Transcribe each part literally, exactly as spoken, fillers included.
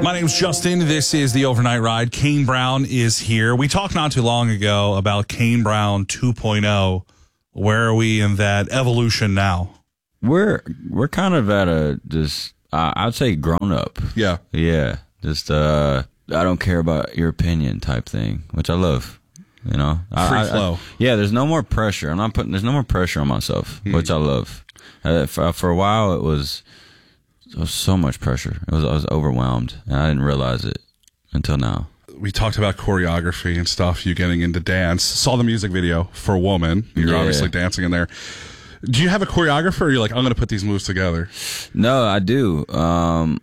My name's Justin. This is the Overnight Ride. Kane Brown is here. We talked not too long ago about Kane Brown two point oh. Where are we in that evolution now? We're we're kind of at a just uh, I'd say grown up. Yeah, yeah. Just uh, I don't care about your opinion type thing, which I love. You know, free I, flow. I, yeah, there's no more pressure. I'm not putting. There's no more pressure on myself, mm. which I love. Uh, for, for a while, it was. It was so much pressure. It was I was overwhelmed, and I didn't realize it until now. We talked about choreography and stuff. You getting into dance. Saw the music video for Woman. You're yeah. obviously dancing in there. Do you have a choreographer, or you're like, I'm going to put these moves together? No, I do. Um,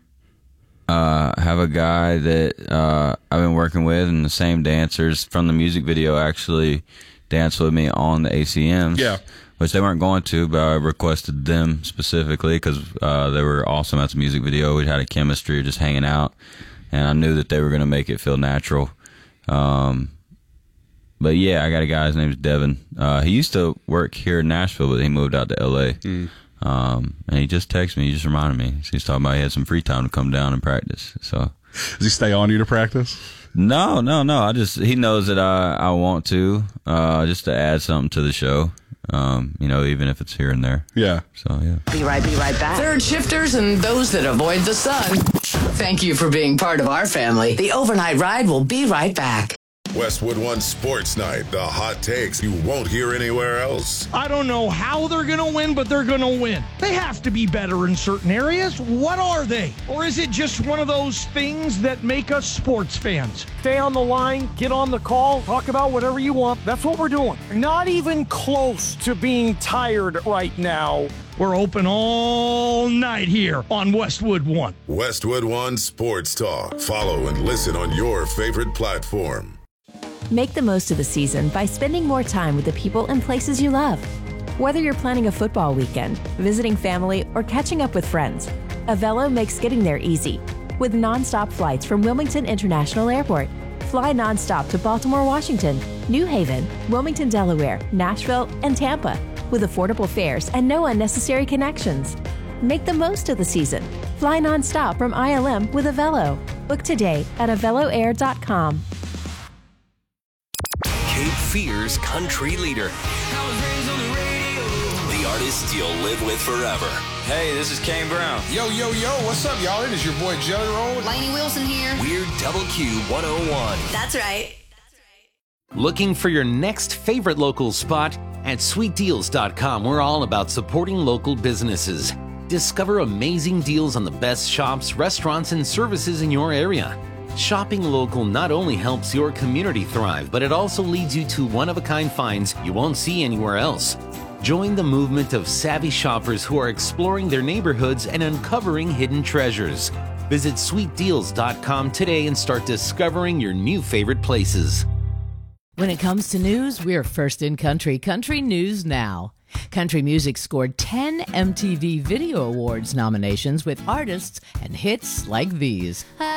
uh, I have a guy that uh, I've been working with, and the same dancers from the music video actually danced with me on the A C Ms. Yeah. Which they weren't going to, but I requested them specifically because uh, they were awesome at the music video. We had a chemistry just hanging out, and I knew that they were going to make it feel natural. Um, but yeah, I got a guy, his name's Devin. Uh, he used to work here in Nashville, but he moved out to L A. Mm. Um, and he just texted me, he just reminded me. So he's talking about he had some free time to come down and practice. So, does he stay on you to practice? No, no, no. I just he knows that I, I want to, uh, just to add something to the show. Um, you know, even if it's here and there. Yeah. So, yeah. Be right, be right back. Third shifters and those that avoid the sun. Thank you for being part of our family. The Overnight Ride will be right back. Westwood One Sports Night. The hot takes you won't hear anywhere else. I don't know how they're going to win, but they're going to win. They have to be better in certain areas. What are they? Or is it just one of those things that make us sports fans? Stay on the line, get on the call, talk about whatever you want. That's what we're doing. Not even close to being tired right now. We're open all night here on Westwood One. Westwood One Sports Talk. Follow and listen on your favorite platform. Make the most of the season by spending more time with the people and places you love. Whether you're planning a football weekend, visiting family, or catching up with friends, Avelo makes getting there easy. With nonstop flights from Wilmington International Airport. Fly nonstop to Baltimore, Washington, New Haven, Wilmington, Delaware, Nashville, and Tampa, with affordable fares and no unnecessary connections. Make the most of the season. Fly nonstop from I L M with Avelo. Book today at avelo air dot com. Cape Fear's country leader. The artist you'll live with forever. Hey, this is Kane Brown. Yo, yo, yo, what's up, y'all? It is your boy Jelly Roll. Lainey Wilson here. Weird Double Q one oh one. That's right. Looking for your next favorite local spot? At sweet deals dot com, we're all about supporting local businesses. Discover amazing deals on the best shops, restaurants, and services in your area. Shopping local not only helps your community thrive, but it also leads you to one-of-a-kind finds you won't see anywhere else. Join the movement of savvy shoppers who are exploring their neighborhoods and uncovering hidden treasures. Visit sweet deals dot com today and start discovering your new favorite places. When it comes to news, we're first in country. Country News Now. Country music scored ten M T V Video Awards nominations with artists and hits like these.